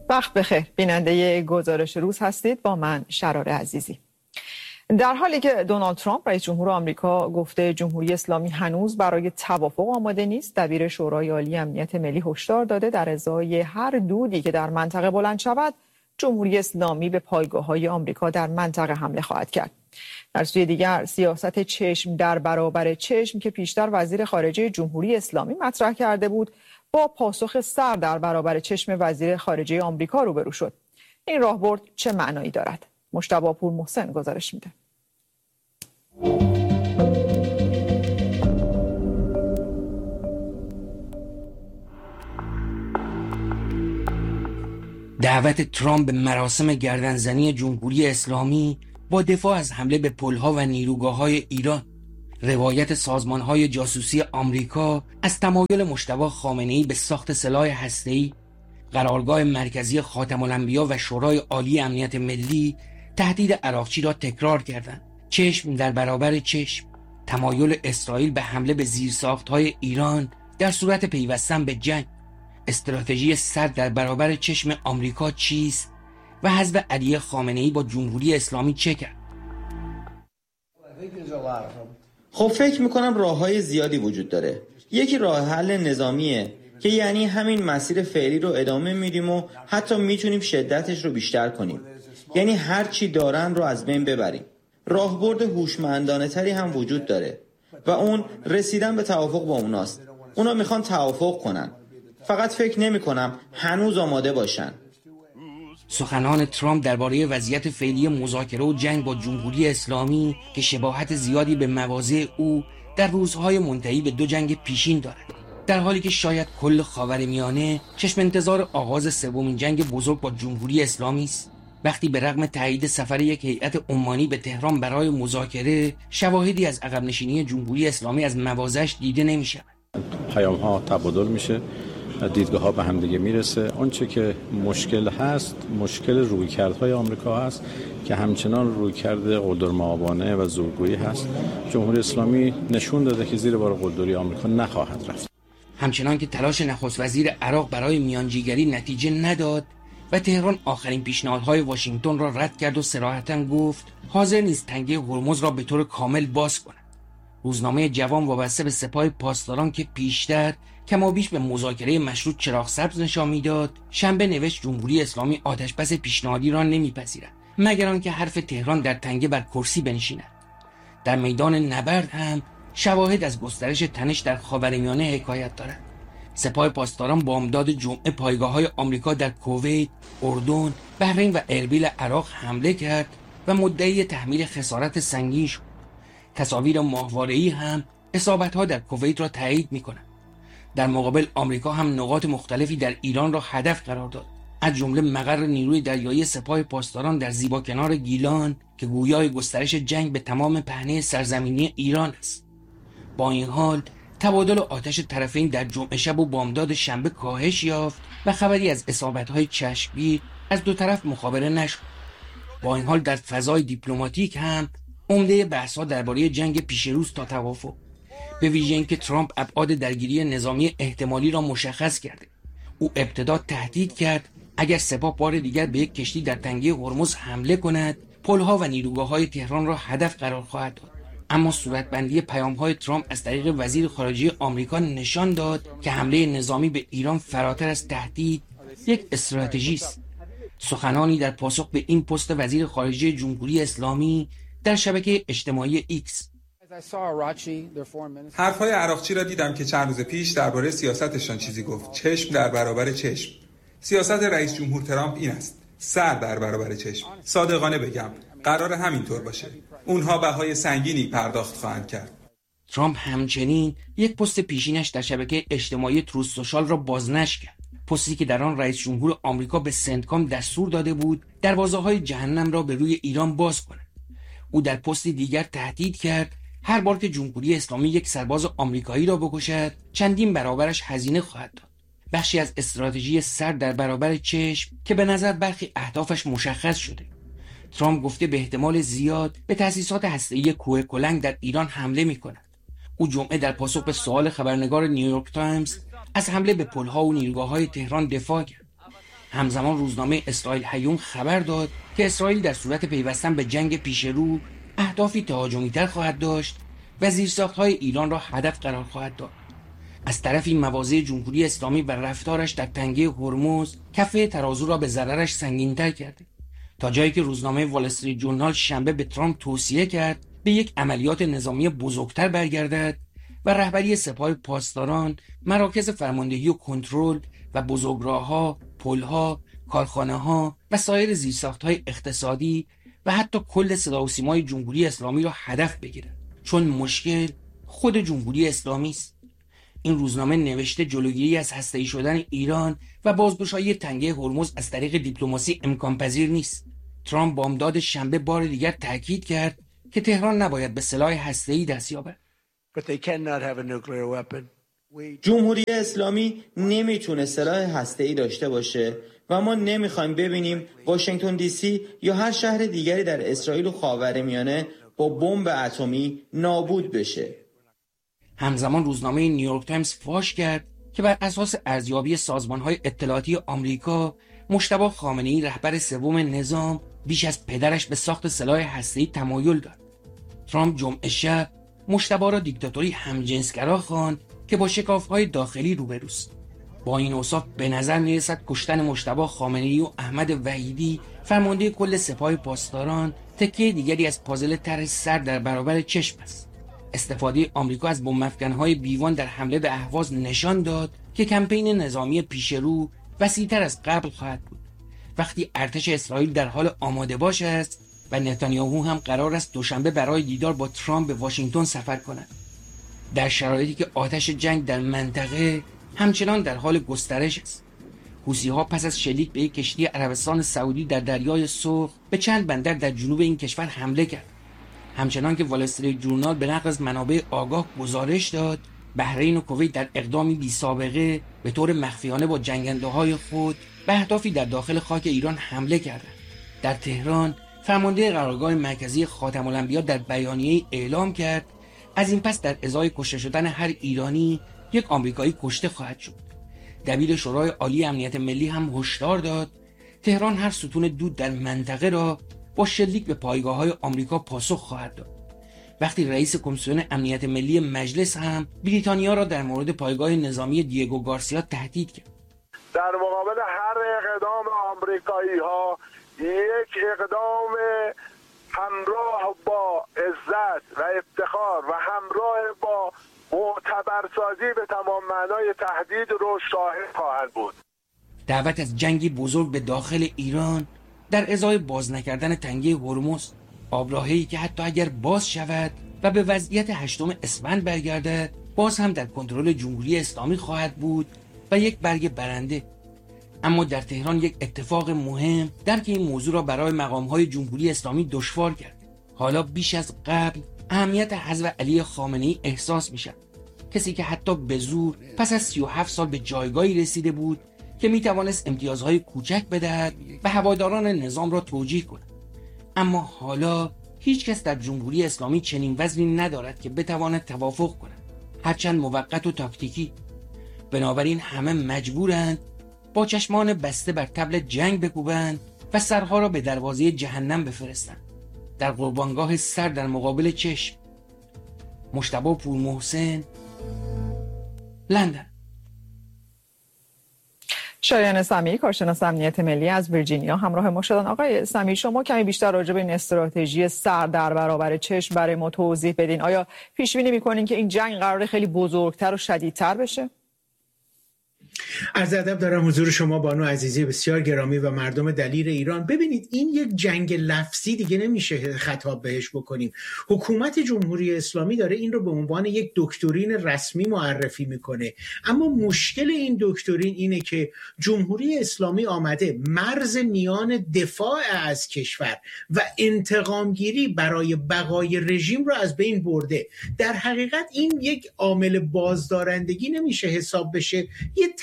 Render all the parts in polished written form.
وقت بخیر، بیننده گزارش روز هستید با من شرار عزیزی. در حالی که دونالد ترامپ رئیس جمهور آمریکا گفته جمهوری اسلامی هنوز برای توافق آماده نیست، دبیر شورای عالی امنیت ملی هشدار داده در ازای هر دودی که در منطقه بلند شود، جمهوری اسلامی به پایگاه‌های آمریکا در منطقه حمله خواهد کرد. در سوی دیگر سیاست چشم در برابر چشم که پیشتر وزیر خارجه جمهوری اسلامی مطرح کرده بود، با پاسخ سر در برابر چشم وزیر خارجه آمریکا روبرو شد. این راهبرد چه معنایی دارد؟ مجتبی پور محسن گزارش میده. دعوت ترامپ به مراسم گردنزنی جمهوری اسلامی با دفاع از حمله به پل‌ها و نیروگاه‌های ایران، روایت سازمان‌های جاسوسی آمریکا از تمایل مجتبی خامنه‌ای به ساخت سلاح هسته‌ای، قرارگاه مرکزی خاتم الانبیا و شورای عالی امنیت ملی تهدید عراقچی را تکرار کردند. چشم در برابر چشم، تمایل اسرائیل به حمله به زیرساخت‌های ایران در صورت پیوستن به جنگ، استراتژی سر در برابر چشم آمریکا چیست و حزب علی خامنه‌ای با جمهوری اسلامی چه کرد؟ خب فکر میکنم راه‌های زیادی وجود داره. یکی راه حل نظامیه که یعنی همین مسیر فعلی رو ادامه میدیم و حتی میتونیم شدتش رو بیشتر کنیم، یعنی هر چی دارن رو از بین ببریم. راهبرد هوشمندانه تری هم وجود داره و اون رسیدن به توافق با اوناست. اونا میخوان توافق کنن، فقط فکر نمی کنم هنوز آماده باشن. سخنان ترامپ درباره وضعیت فعلی مذاکره و جنگ با جمهوری اسلامی که شباهت زیادی به مواضع او در روزهای منتهی به 2 جنگ پیشین دارد، در حالی که شاید کل خاورمیانه چشم انتظار آغاز سومین جنگ بزرگ با جمهوری اسلامی است. وقتی به رغم تایید سفر یک هیئت عمانی به تهران برای مذاکره، شواهدی از عقب نشینی جمهوری اسلامی از مواضعش دیده نمی‌شود. پیام‌ها تبادل میشه، دیدگاه ها به هم دیگه میرسه. آنچه که مشکل هست، مشکل رویکردهای آمریکا هست که همچنان رویکرد قلدرمآبانه و زورگویی هست. جمهوری اسلامی نشون داده که زیر بار قلدری آمریکا نخواهد رفت. همچنان که تلاش نخست وزیر عراق برای میانجیگری نتیجه نداد و تهران آخرین پیشنهادهای واشنگتن را رد کرد و صراحتاً گفت حاضر نیست تنگه هرمز را به طور کامل باز کند. روزنامه جوان وابسته به سپاه پاسداران که پیشتر کمابیش به مذاکره مشروط چراغ سبز نشان میداد، شنبه نوشت جمهوری اسلامی آتشبس پیشنهادی را نمیپذیرد مگر آنکه حرف تهران در تنگه بر کرسی بنشیند. در میدان نبرد هم شواهد از گسترش تنش در خاورمیانه حکایت دارد. سپاه پاسداران بامداد جمعه پایگاه‌های آمریکا در کویت، اردن، بحرین و اربیل عراق حمله کرد و مدعی تحمیل خسارت سنگین شد. تصاویر ماهواره‌ای هم اصابت‌ها در کویت را تایید می‌کنند. در مقابل آمریکا هم نقاط مختلفی در ایران را هدف قرار داد، از جمله مقر نیروی دریایی سپاه پاسداران در زیباکنار گیلان که گویای گسترش جنگ به تمام پهنه سرزمینی ایران است. با این حال تبادل آتش طرفین در جمعه شب و بامداد شنبه کاهش یافت و خبری از اصابت‌های چشمگیر از 2 طرف مخابره نشد. با این حال در فضای دیپلماتیک هم عمده بحث‌ها درباره جنگ پیشروز تا توافق، به ویژه اینکه ترامپ ابعاد درگیری نظامی احتمالی را مشخص کرده. او ابتدا تهدید کرد اگر سپاه بار دیگر به یک کشتی در تنگه هرمز حمله کند، پل‌ها و نیروگاه‌های تهران را هدف قرار خواهد داد. اما صورتبندی پیام‌های ترامپ از طریق وزیر خارجه آمریکا نشان داد که حمله نظامی به ایران فراتر از تهدید یک استراتژی است. سخنانی در پاسخ به این پست وزیر خارجه جمهوری اسلامی در شبکه اجتماعی ایکس: حرفهای عراقچی را دیدم که چند روز پیش درباره سیاستشان چیزی گفت. چشم در برابر چشم. سیاست رئیس جمهور ترامپ این است: سر در برابر چشم. صادقانه بگم قرار همینطور باشه. اونها بهای سنگینی پرداخت خواهند کرد. ترامپ همچنین یک پست پیشینش در شبکه اجتماعی تروث سوشال را بازنشر کرد. پستی که در آن رئیس جمهور آمریکا به سنتکام دستور داده بود دروازه‌های جهنم را به روی ایران باز کند. او در پستی دیگر تهدید کرد هر بار که جمهوری اسلامی یک سرباز آمریکایی را بکشد، چندین برابرش هزینه خواهد داد. بخشی از استراتژی سر در برابر چشم که به نظر برخی اهدافش مشخص شده. ترامپ گفته به احتمال زیاد به تأسیسات هسته‌ای کوه کلنگ در ایران حمله می‌کند. او جمعه در پاسخ به سوال خبرنگار نیویورک تایمز از حمله به پل‌ها و نیروگاه‌های تهران دفاع کرد. همزمان روزنامه اسرائیل هیوم خبر داد که اسرائیل در صورت پیوستن به جنگ پیش رو اهدافی تهاجمی‌تر خواهد داشت و زیرساخت‌های ایران را هدف قرار خواهد داد. از طرفی مواضع جمهوری اسلامی و رفتارش در تنگه هرمز کفه ترازو را به ضررش سنگین‌تر کرده، تا جایی که روزنامه وال استریت ژورنال شنبه به ترامپ توصیه کرد به یک عملیات نظامی بزرگتر برگردد و رهبری سپاه پاسداران، مراکز فرماندهی و کنترل و بزرگراه‌ها، پل‌ها، کارخانه‌ها و سایر زیرساخت‌های اقتصادی و حتی کل صدا و سیمای جمهوری اسلامی را هدف بگیرد، چون مشکل خود جمهوری اسلامی است. این روزنامه نوشته جلوگیری از هسته‌ای شدن ایران و بازگشایی تنگه هرمز از طریق دیپلماسی امکان پذیر نیست. ترامپ بامداد شنبه بار دیگر تاکید کرد که تهران نباید به سلاح هسته‌ای دست یابد. جمهوری اسلامی نمیتونه سلاح هسته‌ای داشته باشه و ما نمیخوایم ببینیم واشنگتن دی سی یا هر شهر دیگری در اسرائیل و خاورمیانه با بمب اتمی نابود بشه. همزمان روزنامه نیویورک تایمز فاش کرد که بر اساس ارزیابی سازمان‌های اطلاعاتی آمریکا، مجتبی خامنه‌ای رهبر سوم نظام بیش از پدرش به ساخت سلاح هسته‌ای تمایل دارد. ترامپ جمعه شب مجتبی را دیکتاتوری همجنسگرا خواند که با شکاف‌های داخلی روبروست. با این اوصاف به نظر می‌رسد کشتن مجتبی خامنه‌ای و احمد وحیدی فرمانده کل سپاه پاسداران تکه دیگری از پازل طرح سر در برابر چشم است. استفاده آمریکا از بمب‌افکن‌های بیوان در حمله به اهواز نشان داد که کمپین نظامی پیشرو وسیع‌تر از قبل خواهد بود. وقتی ارتش اسرائیل در حال آماده باش است و نتانیاهو هم قرار است دوشنبه برای دیدار با ترامپ به واشنگتن سفر کند، در شرایطی که آتش جنگ در منطقه همچنان در حال گسترش است. حوثی‌ها پس از شلیک به یک کشتی عربستان سعودی در دریای سرخ به چند بندر در جنوب این کشور حمله کرد. همچنان که وال استریت ژورنال به نقل از منابع آگاه گزارش داد، بحرین و کویت در اقدامی بی سابقه به طور مخفیانه با جنگنده‌های خود به اهدافی در داخل خاک ایران حمله کردند. در تهران فرمانده قرارگاه مرکزی خاتم الانبیا در بیانیه‌ای اعلام کرد از این پس در ازای کشته شدن هر ایرانی یک آمریکایی کشته خواهد شد. دبیر شورای عالی امنیت ملی هم هشدار داد تهران هر ستون دود در منطقه را با شلیک به پایگاه‌های آمریکا پاسخ خواهد داد. وقتی رئیس کمیسیون امنیت ملی مجلس هم بریتانیا را در مورد پایگاه نظامی دیگو گارسیا تهدید کرد. در مقابل هر اقدام آمریکایی‌ها یک اقدام همراه با عزت و افتخار و همراه با معتبرسازی به تمام معنای تهدید رو شاهد خواهد بود. دعوت از جنگی بزرگ به داخل ایران در ازای باز نکردن تنگه هرمز، آبراهه‌ای که حتی اگر باز شود و به وضعیت 8 اسفند برگردد باز هم در کنترل جمهوری اسلامی خواهد بود و یک برگ برنده. اما در تهران یک اتفاق مهم درک این موضوع را برای مقام‌های جمهوری اسلامی دشوار کرد. حالا بیش از قبل اهمیت حذف علی خامنه‌ای احساس می‌شود. کسی که حتی به زور پس از 37 سال به جایگاهی رسیده بود که میتوانست امتیازهای کوچک بدهد و هواداران نظام را توجیه کند. اما حالا هیچ کس در جمهوری اسلامی چنین وزنی ندارد که بتواند توافق کند، هرچند موقت و تاکتیکی. بنابراین همه مجبورند با چشمان بسته بر طبل جنگ بکوبند و سرها را به دروازه جهنم بفرستند. در قربانگاه سر در مقابل چشم. مجتبی پورمحسن، لندن. شایان سمیعی، کارشناس امنیت ملی از ویرجینیا همراه ما شدن. آقای سمیعی، شما کمی بیشتر راجع به این استراتژی سر در برابر چشم برای ما توضیح بدین. آیا پیش بینی می‌کنین که این جنگ قراره خیلی بزرگتر و شدیدتر بشه؟ عرض ادب دارم حضور شما بانو عزیزی بسیار گرامی و مردم دلیر ایران. ببینید این یک جنگ لفظی دیگه نمیشه خطاب بهش بکنیم. حکومت جمهوری اسلامی داره این رو به عنوان یک دکترین رسمی معرفی میکنه، اما مشکل این دکترین اینه که جمهوری اسلامی آمده مرز میان دفاع از کشور و انتقامگیری برای بقای رژیم رو از بین برده. در حقیقت این یک عامل بازدارندگی نمیشه حساب بشه، یه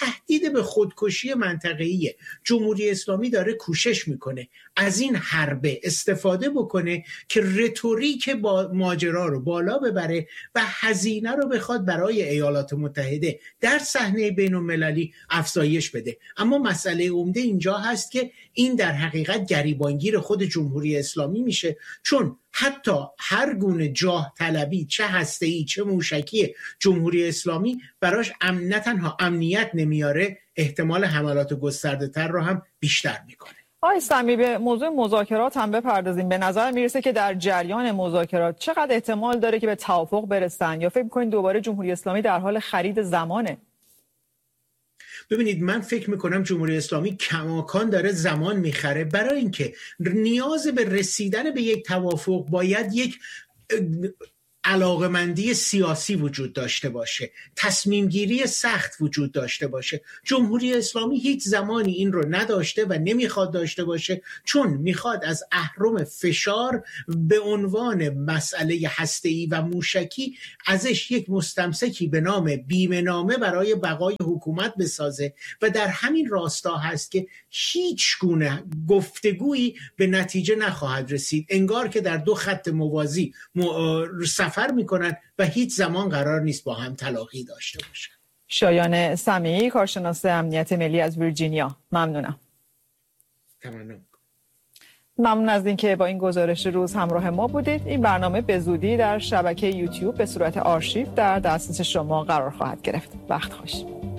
تهدید به خودکشی منطقه‌ای. جمهوری اسلامی داره کوشش میکنه از این حربه استفاده بکنه که رتوریک با ماجرا رو بالا ببره و هزینه رو بخواد برای ایالات متحده در صحنه بین‌المللی افزایش بده. اما مسئله عمده اینجا هست که این در حقیقت گریبانگیر خود جمهوری اسلامی میشه، چون حتی هر گونه جاه طلبی، چه هسته‌ای چه موشکی جمهوری اسلامی براش نه تنها امنیت نمیاره، احتمال حملات گسترده تر رو هم بیشتر میکنه. آقای سمی، به موضوع مذاکرات هم بپردازیم. به نظر میرسه که در جریان مذاکرات چقدر احتمال داره که به توافق برسن، یا فکر میکنید دوباره جمهوری اسلامی در حال خرید زمانه؟ ببینید، من فکر میکنم جمهوری اسلامی کماکان داره زمان میخره، برای اینکه نیاز به رسیدن به یک توافق باید یک علاقمندی سیاسی وجود داشته باشه، تصمیم گیری سخت وجود داشته باشه. جمهوری اسلامی هیچ زمانی این رو نداشته و نمیخواد داشته باشه، چون میخواد از اهرم فشار به عنوان مسئله هسته‌ای و موشکی ازش یک مستمسکی به نام بیمه‌نامه برای بقای حکومت بسازه و در همین راستا هست که هیچ گونه گفتگویی به نتیجه نخواهد رسید. انگار که در دو خط موازی سفر میکنن و هیچ زمان قرار نیست با هم تلاقی داشته باشن. شایان سمیعی، کارشناس امنیت ملی از ویرجینیا، ممنونم. ممنون از اینکه با این گزارش روز همراه ما بودید. این برنامه به زودی در شبکه یوتیوب به صورت آرشیو در دسترس شما قرار خواهد گرفت. وقت خوش.